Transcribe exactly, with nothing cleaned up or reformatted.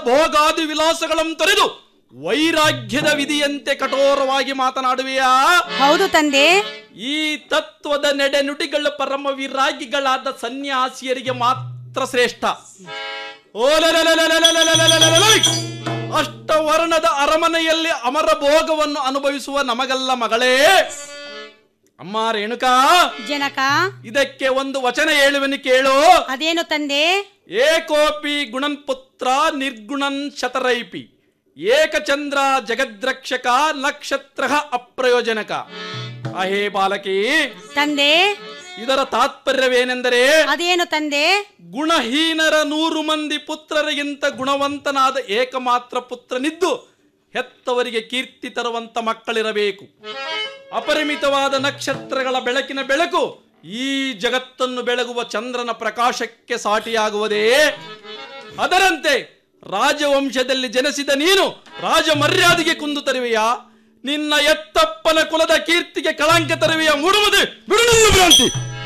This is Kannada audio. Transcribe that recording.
ಭೋಗಾದಿ ವಿಲಾಸಗಳನ್ನು ತೊರೆದು ವೈರಾಗ್ಯದ ವಿಧಿಯಂತೆ ಕಠೋರವಾಗಿ ಮಾತನಾಡುವೆಯಾ? ಹೌದು ತಂದೆ. ಈ ತತ್ವದ ನಡೆ ನುಡಿಗಳ ಪರಮ ವಿರಾಗಿಗಳಾದ ಸನ್ಯಾಸಿಯರಿಗೆ ಮಾತ್ರ ಶ್ರೇಷ್ಠ. ಅಷ್ಟವರ್ಣದ ಅರಮನೆಯಲ್ಲಿ ಅಮರ ಭೋಗವನ್ನು ಅನುಭವಿಸುವ ನಮಗಲ್ಲ ಮಗಳೇ. ಅಮ್ಮ ರೇಣುಕಾ, ಜನಕ, ಇದಕ್ಕೆ ಒಂದು ವಚನ ಹೇಳುವೆನು ಕೇಳು. ಅದೇನು ತಂದೆ? ಏಕೋಪಿ ಗುಣನ್ ಪುತ್ರ ನಿರ್ಗುಣನ್ ಶತರೈಪಿ ಏಕಚಂದ್ರ ಜಗದ್ರಕ್ಷಕ ನಕ್ಷತ್ರ ಅಪ್ರಯೋಜನಕ. ಅಹೇ ಬಾಲಕಿ ತಂದೆ, ಇದರ ತಾತ್ಪರ್ಯವೇನೆಂದರೆ, ಅದೇನು ತಂದೆ? ಗುಣಹೀನರ ನೂರು ಮಂದಿ ಪುತ್ರರಿಗಿಂತ ಗುಣವಂತನಾದ ಏಕಮಾತ್ರ ಪುತ್ರನಿದ್ದು ಹೆತ್ತವರಿಗೆ ಕೀರ್ತಿ ತರುವಂತ ಮಕ್ಕಳಿರಬೇಕು. ಅಪರಿಮಿತವಾದ ನಕ್ಷತ್ರಗಳ ಬೆಳಕಿನ ಬೆಳಕು ಈ ಜಗತ್ತನ್ನು ಬೆಳಗುವ ಚಂದ್ರನ ಪ್ರಕಾಶಕ್ಕೆ ಸಾಟಿಯಾಗುವುದೇ. ಅದರಂತೆ ರಾಜವಂಶದಲ್ಲಿ ಜನಿಸಿದ ನೀನು ರಾಜ ಮರ್ಯಾದೆಗೆ ಕುಂದು ತರುವೆಯಾ? ನಿನ್ನ ಎತ್ತಪ್ಪನ ಕುಲದ ಕೀರ್ತಿಗೆ ಕಳಂಕ ತರುವೆಯಾ? ಮೂಡುವುದು ಬಿಡು.